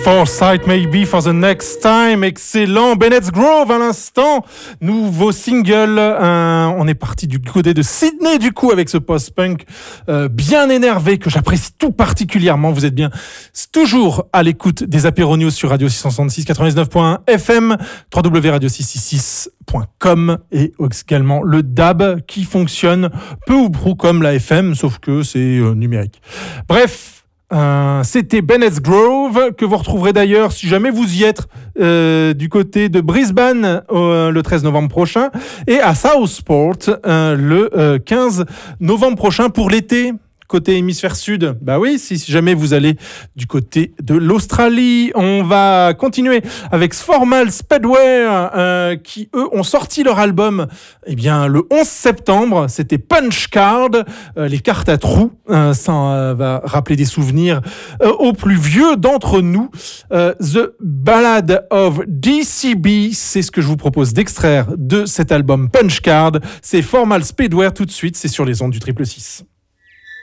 Foresight maybe for the next time. Excellent. Bennett's Grove à l'instant. Nouveau single. On est parti du côté de Sydney du coup avec ce post-punk bien énervé que j'apprécie tout particulièrement. Vous êtes bien toujours à l'écoute des Apéro News sur Radio 666 99.1 FM, www.radio666.com et également le DAB qui fonctionne peu ou prou comme la FM sauf que c'est numérique. Bref. C'était Bennett's Grove que vous retrouverez d'ailleurs si jamais vous y êtes du côté de Brisbane le 13 novembre prochain et à Southport le 15 novembre prochain pour l'été. Côté hémisphère sud, bah oui, si jamais vous allez du côté de l'Australie, on va continuer avec Formal Speedwear qui eux ont sorti leur album le 11 septembre, c'était Punch Card, les cartes à trous, ça va rappeler des souvenirs aux plus vieux d'entre nous. The Ballad of DCB, c'est ce que je vous propose d'extraire de cet album Punch Card, c'est Formal Speedwear tout de suite, c'est sur les ondes du 666.